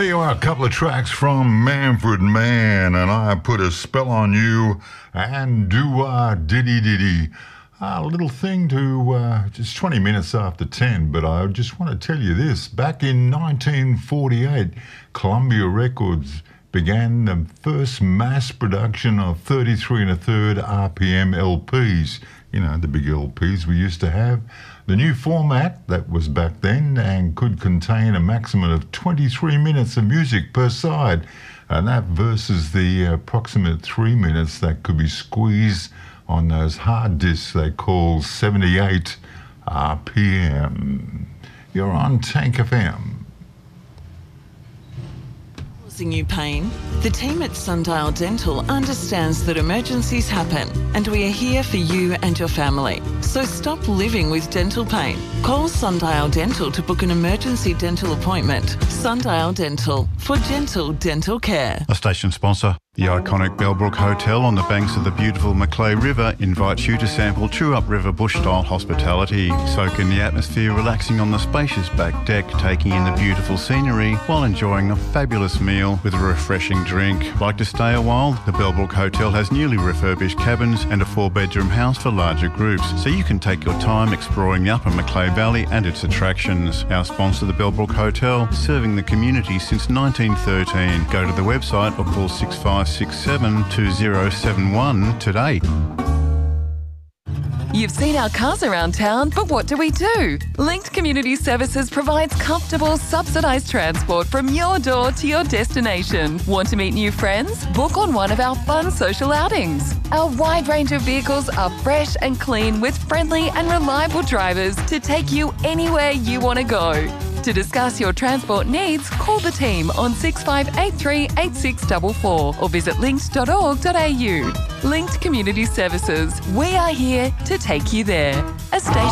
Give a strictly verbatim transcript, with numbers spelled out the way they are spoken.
There you are, a couple of tracks from Manfred Mann, and I Put a Spell on You, and Do-Ah Diddy Diddy. A little thing to, uh, just twenty minutes after ten, but I just want to tell you this. Back in nineteen forty-eight, Columbia Records began the first mass production of thirty-three and a third R P M L Ps. You know, the big L Ps we used to have. The new format that was back then and could contain a maximum of twenty-three minutes of music per side, and that versus the approximate three minutes that could be squeezed on those hard disks they call seventy-eight R P M. You're on Tank F M. Causing you pain? The team at Sundial Dental understands that emergencies happen, and we are here for you and your family. So stop living with dental pain. Call Sundial Dental to book an emergency dental appointment. Sundial Dental, for gentle dental care. A station sponsor. The iconic Bellbrook Hotel on the banks of the beautiful Macleay River invites you to sample true upriver bush-style hospitality. Soak in the atmosphere, relaxing on the spacious back deck, taking in the beautiful scenery while enjoying a fabulous meal with a refreshing drink. Like to stay a while? The Bellbrook Hotel has newly refurbished cabins and a four-bedroom house for larger groups, so you can take your time exploring the upper Macleay Valley and its attractions. Our sponsor, the Bellbrook Hotel, serving the community since nineteen thirteen. Go to the website or call six five six seven two zero seven one today. You've seen our cars around town, but what do we do? Linked Community Services provides comfortable, subsidised transport from your door to your destination. Want to meet new friends? Book on one of our fun social outings. Our wide range of vehicles are fresh and clean with friendly and reliable drivers to take you anywhere you want to go. To discuss your transport needs, call the team on six five eight three eight six four four or visit linked dot org dot a u. Linked Community Services. We are here to take you there. A station